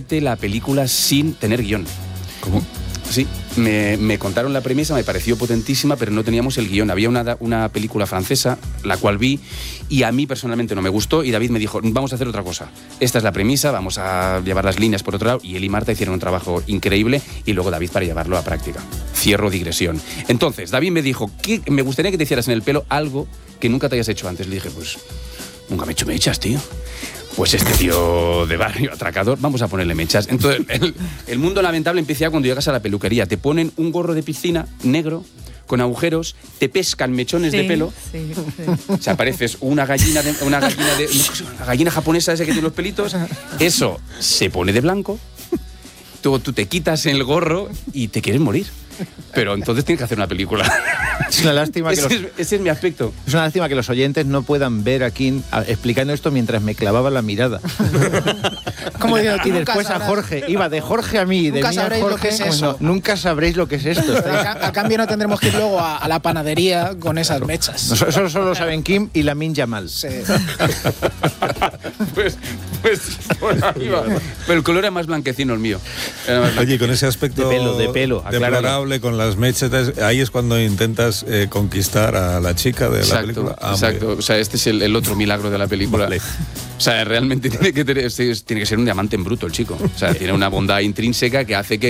hacerte la película sin tener guión. ¿Cómo? Sí, me contaron la premisa, me pareció potentísima, pero no teníamos el guión. Había una película francesa, la cual vi, y a mí personalmente no me gustó, y David me dijo, vamos a hacer otra cosa. Esta es la premisa, vamos a llevar las líneas por otro lado, y él y Marta hicieron un trabajo increíble, y luego David para llevarlo a práctica. Cierro digresión. Entonces, David me dijo, me gustaría que te hicieras en el pelo algo que nunca te hayas hecho antes. Le dije, pues, nunca me he hecho mechas, tío. Pues este tío de barrio atracador, vamos a ponerle mechas. Entonces, el mundo lamentable empieza cuando llegas a la peluquería. Te ponen un gorro de piscina negro, con agujeros, te pescan mechones de pelo. Sí. O sea, pareces una gallina japonesa esa que tiene los pelitos. Eso se pone de blanco. Tú te quitas el gorro y te quieres morir. Pero entonces tienes que hacer una película. Es una lástima que ese es mi aspecto. Es una lástima que los oyentes no puedan ver a Kim explicando esto mientras me clavaba la mirada. Como digo, y después a Jorge. Iba de Jorge a mí, de mí a Jorge. Lo que es eso. Nunca sabréis lo que es esto. A cambio no tendremos que ir luego a la panadería con esas mechas. Eso solo saben Kim y Lamin Yamal. Sí. pues por ahí va. Pero el color era más blanquecino el mío. Oye, con ese aspecto de pelo, deplorable, con las mechas, ahí es cuando intentas conquistar a la chica de la película. Exacto. O sea, este es el otro milagro de la película. Vale. O sea, realmente tiene que ser un diamante en bruto el chico. O sea, tiene una bondad intrínseca que hace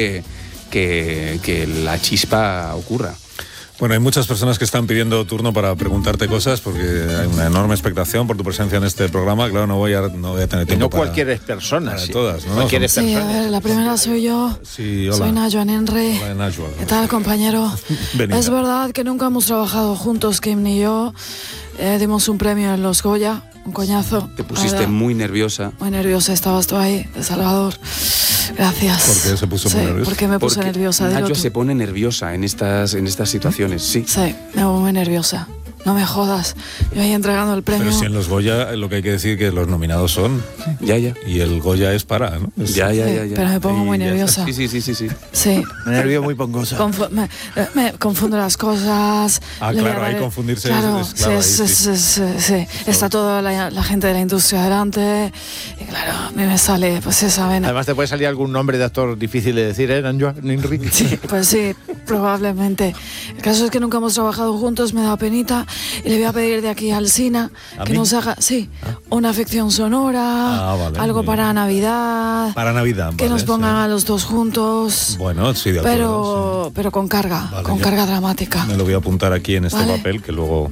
que la chispa ocurra. Bueno, hay muchas personas que están pidiendo turno para preguntarte cosas porque hay una enorme expectación por tu presencia en este programa. Claro, no voy a tener tiempo. Y no cualquier persona, para sí. todas, ¿no? Cualquier sí, a ver, la primera soy yo. Sí, hola. Soy Najwa Henry. Hola, Najwa. ¿Qué tal, compañero? Venida. Es verdad que nunca hemos trabajado juntos, Kim ni yo. Dimos un premio en los Goya, un coñazo. Te pusiste muy nerviosa. Muy nerviosa, estabas tú ahí, de Salvador. Gracias. ¿Por qué se puso muy nerviosa? ¿Por qué me puse nerviosa? Nacho se pone nerviosa en estas situaciones, sí. Sí, me pongo muy nerviosa. No me jodas. Yo ahí entregando el premio. Pero si en los Goya lo que hay que decir que los nominados son. Ya. Y el Goya es para, ¿no? Ya. Pero me pongo muy nerviosa. Sí. Sí. Me nervio muy pongosa. Me confundo las cosas. Claro, ahí confundirse claro, es claro. Sí. Está toda la gente de la industria delante. Y claro, a mí me sale, pues esa vena. Además te puede salir algún nombre de actor difícil de decir, Najwa Henry. Sí, pues sí, probablemente. El caso es que nunca hemos trabajado juntos, me da penita. Y le voy a pedir de aquí al Sina que nos haga, una ficción sonora, vale, algo para Navidad. Para Navidad, que nos pongan a los dos juntos. Bueno, sí, de acuerdo. Pero con carga, vale, con carga dramática. Me lo voy a apuntar aquí en este papel que luego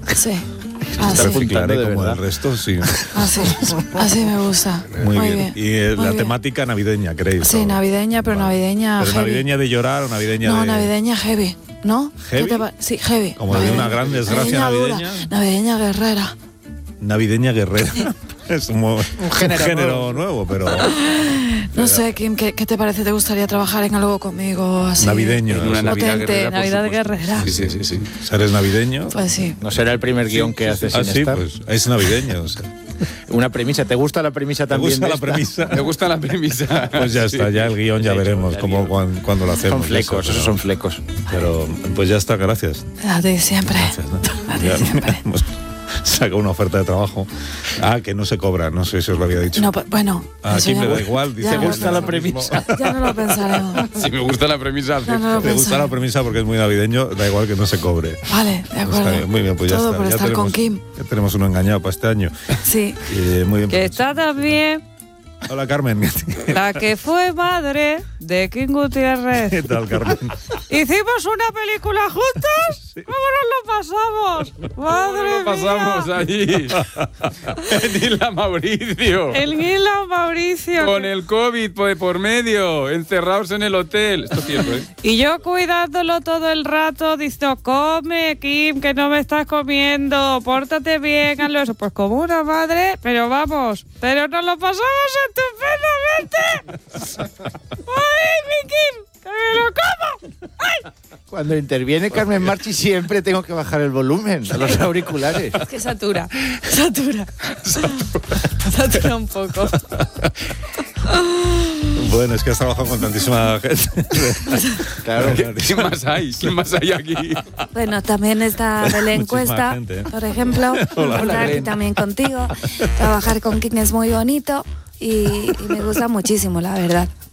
reciclaré como el resto, sí. Así me gusta. Muy bien. Y la temática navideña, ¿creéis? Sí, navideña, pero navideña ¿Pero heavy. navideña de llorar o navideña de...? No, navideña heavy, ¿no? ¿Heavy? Sí, heavy. Como de una gran desgracia navideña. Navideña guerrera. Navideña guerrera. Es un género nuevo, pero... No sé, Kim, ¿qué te parece? ¿Te gustaría trabajar en algo conmigo así? Navideño. En una Navidad guerrera, Navidad guerrera. Sí. ¿Eres navideño? Pues sí. No será el primer guión que haces sin estar. Pues es navideño, o sea. Una premisa. ¿Te gusta la premisa también? ¿Te gusta la premisa? Me gusta la premisa. Pues ya está, ya el guión ya veremos cómo cuando lo hacemos. Son flecos, esos son flecos. Pero pues ya está, gracias. A ti siempre. Gracias, ¿no? A ti siempre. Saca una oferta de trabajo. Que no se cobra, no sé si os lo había dicho. No, bueno. Aquí me da igual. Dice, ¿te gusta la premisa? Ya no lo pensaremos. Si me gusta la premisa. Te gusta la premisa porque es muy navideño, da igual que no se cobre. Vale, de acuerdo. Bien, muy bien, pues ya todo está. por estar con Kim. Ya tenemos uno engañado para este año. Sí. Muy bien. Que está también Hola, Carmen. la que fue madre de Kim Gutiérrez. ¿Qué tal, Carmen? ¿Hicimos una película juntos? Sí. ¿Cómo nos lo pasamos? ¡Madre ¿Cómo lo pasamos mía! allí? En Isla Mauricio. El Isla Mauricio. Con el COVID por medio, encerrados en el hotel. Esto es cierto, ¿eh? Y yo cuidándolo todo el rato, diciendo, come, Kim, que no me estás comiendo, pórtate bien, hazlo eso. Pues como una madre, pero vamos, pero nos lo pasamos estupendamente. ¡Ay, mi Kim, que me lo como! ¡Ay! Cuando interviene Carmen Marchi siempre tengo que bajar el volumen a los auriculares. Es que satura un poco. Bueno, es que has trabajado con tantísima gente. Claro. ¿Quién más hay aquí? Bueno, también está Belén Muchísima Cuesta, gente, ¿eh? por ejemplo. Hola, Estar aquí Belén. también contigo. Trabajar con Kim es muy bonito y me gusta muchísimo, la verdad.